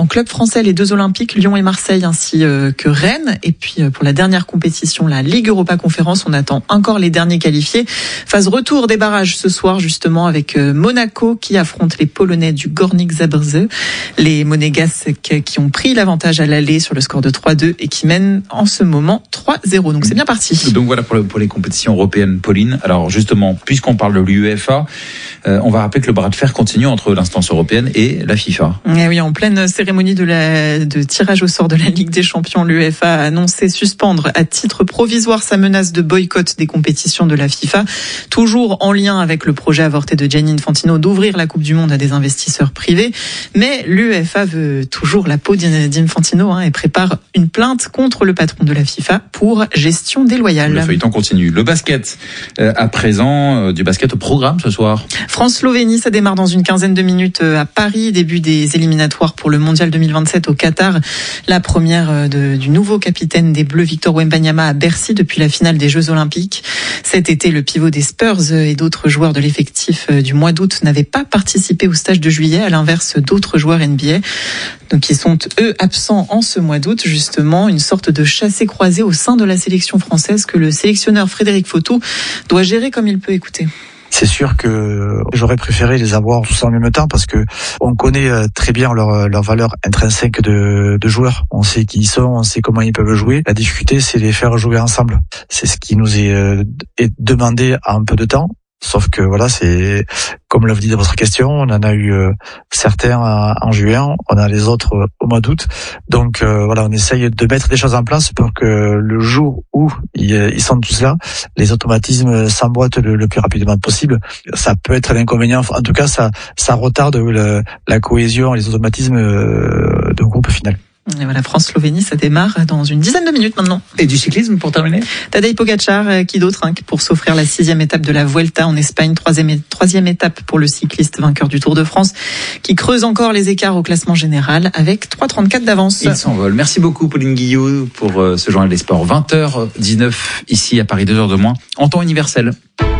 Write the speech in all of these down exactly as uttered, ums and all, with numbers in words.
club français, les deux Olympiques, Lyon et Marseille, ainsi que Rennes. Et puis pour la dernière compétition, la Ligue Europa Conférence, on attend encore les derniers qualifiés. Phase retour des barrages ce soir, justement, avec Monaco qui affronte les Polonais du Górnik Zabrze. Les Monégasques qui ont pris l'avantage à l'aller sur le score de trois deux et qui mènent en ce moment trois zéro. Donc c'est bien parti. Donc voilà pour, le, pour les compétitions européennes, Pauline. Alors justement, puisqu'on parle de l'UEFA, euh, on va rappeler que le bras de fer continue entre l'instance européenne et la FIFA. Et oui, en pleine cérémonie de, la, de tirage au sort de la Ligue des Champions, l'UEFA a annoncé suspendre à titre provisoire sa menace de boycott des compétitions de la FIFA, toujours en lien avec le projet avorté de Gianni Infantino d'ouvrir la Coupe du Monde à des investisseurs privés. Mais l'UEFA veut toujours la peau d'Infantino hein, et prépare une plainte contre le patron de la FIFA pour gestion déloyale. Le feuilleton continue. Le basket, euh, à présent, euh, du basket au programme ce soir. France-Slovénie, ça démarre dans une quinzaine de minutes à Paris, début des éliminatoires pour le Mondial deux mille vingt-sept au Qatar. La première de, du nouveau capitaine des Bleus, Victor Wembanyama, à Bercy depuis la finale des Jeux Olympiques. Cet été, le pivot des Spurs et d'autres joueurs de l'effectif du mois d'août n'avaient pas participé au stage de juillet, à l'inverse d'autres joueurs N B A. Donc, ils sont, eux, absents en ce mois d'août, justement, une sorte de chassé-croisé au sein de la sélection française que le sélectionneur Frédéric Fautou doit gérer comme il peut. Écouter. C'est sûr que j'aurais préféré les avoir tous en même temps parce que on connaît très bien leur, leur valeur intrinsèque de, de joueurs. On sait qui ils sont, on sait comment ils peuvent jouer. La difficulté, c'est de les faire jouer ensemble. C'est ce qui nous est, est demandé en un peu de temps. Sauf que voilà, c'est comme l'a dit de votre question, on en a eu euh, certains en juin, on a les autres euh, au mois d'août. Donc euh, voilà, on essaye de mettre des choses en place pour que le jour où ils, ils sont tous là, les automatismes s'emboîtent le, le plus rapidement possible. Ça peut être l'inconvénient, en tout cas ça ça retarde le, la cohésion, les automatismes euh, de groupe final. Et voilà, France-Slovénie, ça démarre dans une dizaine de minutes maintenant. Et du cyclisme pour terminer ? Tadej Pogacar, qui d'autre hein, pour s'offrir la sixième étape de la Vuelta en Espagne, troisième, troisième étape pour le cycliste vainqueur du Tour de France, qui creuse encore les écarts au classement général avec trois trente-quatre d'avance. Il s'envole. Merci beaucoup Pauline Guillot pour ce journal des sports. vingt heures dix-neuf ici à Paris, deux heures de moins, en temps universel.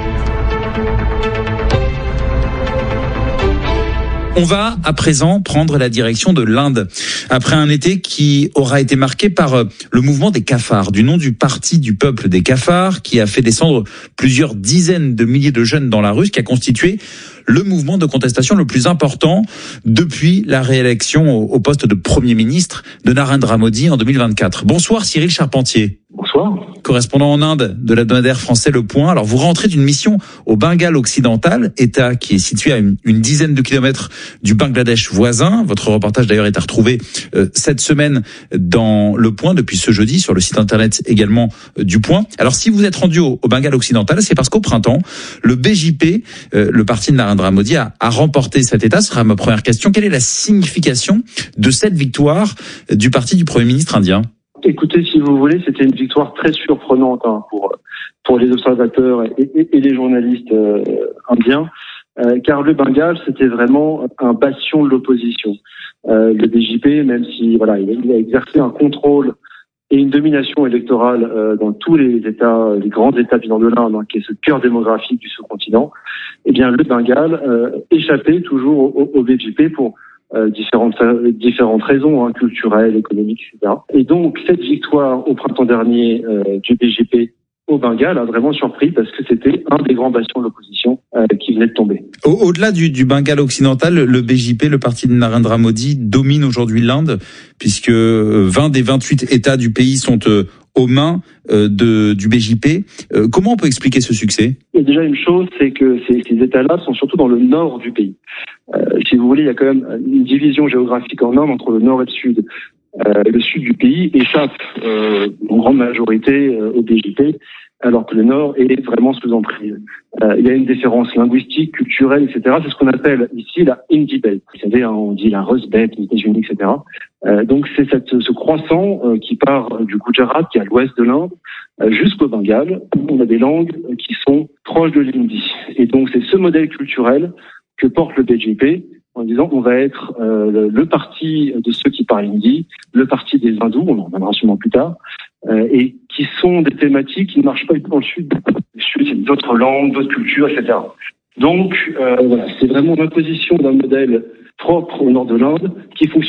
On va à présent prendre la direction de l'Inde. Après un été qui aura été marqué par le mouvement des cafards, du nom du parti du peuple des cafards, qui a fait descendre plusieurs dizaines de milliers de jeunes dans la rue, ce qui a constitué le mouvement de contestation le plus important depuis la réélection au poste de Premier ministre de Narendra Modi en deux mille vingt-quatre. Bonsoir Cyril Charpentier. Bonsoir. Correspondant en Inde de l'hebdomadaire français Le Point. Alors vous rentrez d'une mission au Bengale occidental, État qui est situé à une, une dizaine de kilomètres du Bangladesh voisin. Votre reportage d'ailleurs est à retrouver euh, cette semaine dans Le Point depuis ce jeudi sur le site internet également euh, du Point. Alors si vous êtes rendu au, au Bengale occidental, c'est parce qu'au printemps, le B J P, euh, le parti de Narendra Modi, a, a remporté cet État. Ce sera ma première question. Quelle est la signification de cette victoire du parti du Premier ministre indien ? Écoutez, si vous voulez, c'était une victoire très surprenante hein, pour pour les observateurs et, et, et les journalistes euh, indiens, euh, car le Bengale, c'était vraiment un bastion de l'opposition. Euh, le B J P, même si voilà, il a exercé un contrôle et une domination électorale euh, dans tous les États, les grands États du nord de l'Inde, hein, qui est ce cœur démographique du sous-continent, eh bien le Bengale euh, échappait toujours au, au B J P pour Euh, différentes différentes raisons hein, culturelles, économiques, et cetera. Et donc cette victoire au printemps dernier euh, du B J P au Bengale a vraiment surpris parce que c'était un des grands bastions de l'opposition euh, qui venait de tomber. Au- Au-delà du, du Bengale occidental, le B J P, le parti de Narendra Modi, domine aujourd'hui l'Inde puisque vingt des vingt-huit États du pays sont euh, aux mains euh, de, du B J P. Euh, comment on peut expliquer ce succès ? Il y a déjà une chose, c'est que ces, ces États-là sont surtout dans le nord du pays. Euh, si vous voulez, il y a quand même une division géographique en Inde entre le nord et le sud. Euh, le sud du pays échappe euh, en grande majorité euh, au B J P, alors que le nord est vraiment sous emprise. Euh, il y a une différence linguistique, culturelle, et cetera. C'est ce qu'on appelle ici la Hindi Belt. Vous savez, hein, on dit la Rust Belt aux États-Unis, et cetera. Euh, donc c'est cette, ce croissant euh, qui part du Gujarat, qui est à l'ouest de l'Inde, euh, jusqu'au Bengale, où on a des langues qui sont proches de l'hindi. Et donc c'est ce modèle culturel que porte le B J P, en disant on va être euh, le, le parti de ceux qui parlent hindi, le parti des hindous, on en reviendra sûrement plus tard, euh, et qui sont des thématiques qui ne marchent pas du tout dans le sud. Le sud, c'est d'autres langues, d'autres cultures, et cetera. Donc euh, voilà, c'est vraiment l'imposition d'un modèle propre au nord de l'Inde qui fonctionne